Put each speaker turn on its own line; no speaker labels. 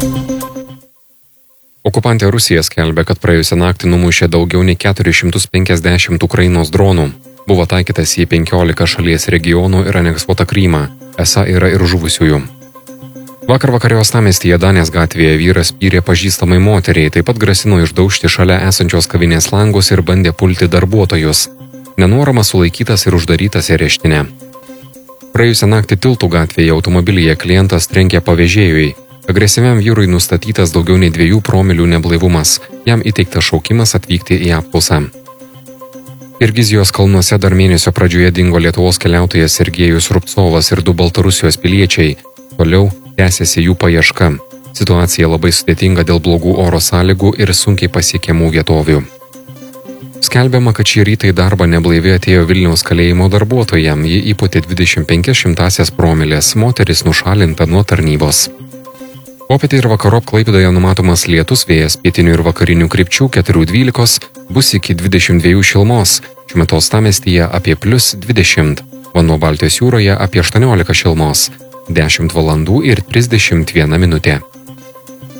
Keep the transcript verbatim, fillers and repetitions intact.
Okupantė Rusija skelbia, kad praėjusią naktį numušė daugiau nei keturis šimtus penkiasdešimt Ukrainos dronų. Buvo taikytas į penkiolika šalies regionų ir aneksuotą Krymą. Esą yra ir žuvusiųjų. Vakar vakare uostamiestyje Danės gatvėje vyras spyrė pažįstamai moteriai, taip pat grasino išdaužti šalia esančios kavinės langus ir bandė pulti darbuotojus. Nenuoromas sulaikytas ir uždarytas į areštinę. Praėjusią naktį Tiltų gatvėje automobilyje klientas trenkė pavėžėjui. Agresyviam vyrui nustatytas daugiau nei dviejų promilių neblaivumas. Jam įteiktas šaukimas atvykti į apklausą. Kirgizijos kalnuose dar mėnesio pradžioje dingo Lietuvos keliautojas Sergejus Rubcovas ir du Baltarusijos piliečiai. Toliau tęsiasi jų paieška. Situacija labai sudėtinga dėl blogų oro sąlygų ir sunkiai pasiekiamų vietovių. Skelbiama, kad šį rytą į darbą neblaivi atėjo Vilniaus kalėjimo darbuotoja. Ji įpūtė dvidešimt penkias šimtąsias promilės, moteris nušalinta nuo tarnybos. Popietė ir vakarop Klaipėdoje numatomas lietus, vėjas pietinių ir vakarinių krypčių keturių dvylikos, bus iki dvidešimt dviejų šilumos, šiuo metu uostamiestyje apie plius dvidešimt, vanduo Baltijos jūroje apie aštuoniolika šilumos, dešimt valandų ir trisdešimt viena minutė.